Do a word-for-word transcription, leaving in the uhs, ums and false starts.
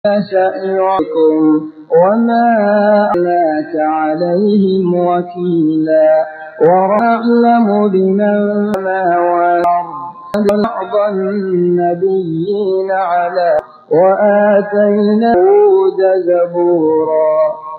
يشأ يعظكم وما أرسلناك عليهم وكيلا وأعلم بمن سما والأرض بعض النبيين على وآتينا داود زبورا